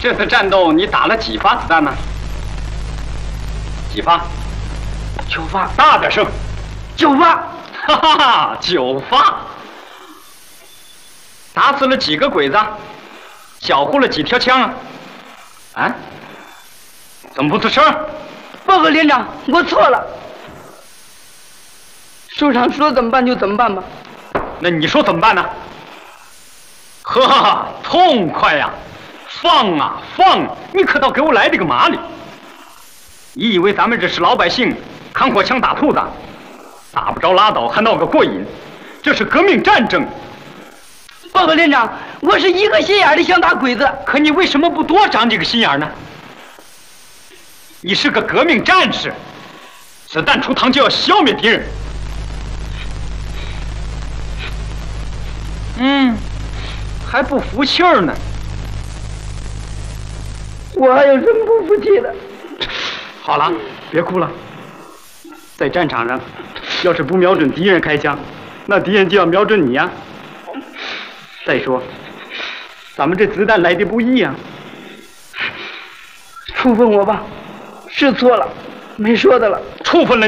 这次战斗你打了几发子弹呢？几发 ？9发。 大点声 ！9发！ 哈哈哈，9发！打死了几个鬼子？缴获了几条枪啊？啊？怎么不吱声？ 报告连长，我错了。首长说怎么办就怎么办吧。 那你说怎么办呢？呵，痛快呀！放啊放！你可倒给我来这个麻利！你以为咱们这是老百姓扛火枪打兔子，打不着拉倒，还闹个过瘾？这是革命战争！ 报告连长，我是一个心眼的想打鬼子， 可你为什么不多长几个心眼呢？你是个革命战士，子弹出膛就要消灭敌人。还不服气儿呢？ 我还有什么不服气的？ 好了，别哭了。在战场上，要是不瞄准敌人开枪，那敌人就要瞄准你呀。再说，咱们这子弹来的不易啊。 处分我吧，是错了，没说的了。 处分了。